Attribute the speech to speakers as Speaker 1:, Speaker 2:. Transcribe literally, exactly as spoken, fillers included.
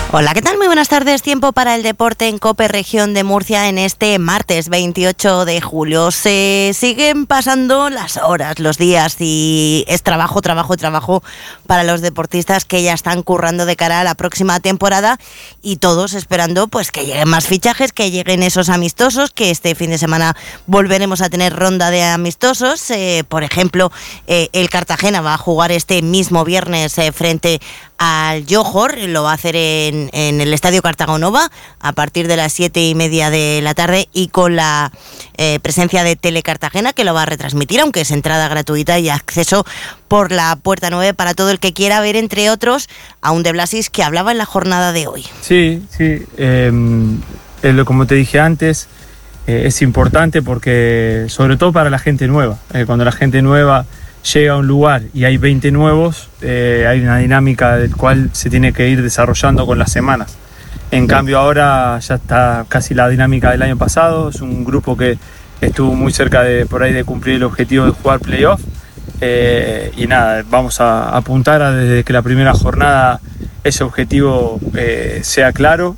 Speaker 1: Hola, ¿qué tal? Muy buenas tardes. Tiempo para el deporte en COPE Región de Murcia en este martes veintiocho de julio. Se siguen pasando las horas, los días y es trabajo, trabajo y trabajo para los deportistas que ya están currando de cara a la próxima temporada y todos esperando pues que lleguen más fichajes, que lleguen esos amistosos, que este fin de semana volveremos a tener ronda de amistosos. Eh, por ejemplo, eh, el Cartagena va a jugar este mismo viernes eh, frente al Johor, lo va a hacer en, en el Estadio Cartagonova a partir de las siete y media de la tarde y con la eh, presencia de Tele Cartagena, que lo va a retransmitir, aunque es entrada gratuita y acceso por la puerta nueve para todo el que quiera ver, entre otros, a un De Blasis que hablaba en la jornada de hoy.
Speaker 2: Sí, sí, eh, como te dije antes, eh, es importante porque, sobre todo para la gente nueva, eh, cuando la gente nueva llega a un lugar y hay veinte nuevos, eh, hay una dinámica del cual se tiene que ir desarrollando con las semanas. En cambio ahora ya está casi la dinámica del año pasado, es un grupo que estuvo muy cerca de por ahí de cumplir el objetivo de jugar playoff, eh, y nada, vamos a apuntar a desde que la primera jornada ese objetivo eh, sea claro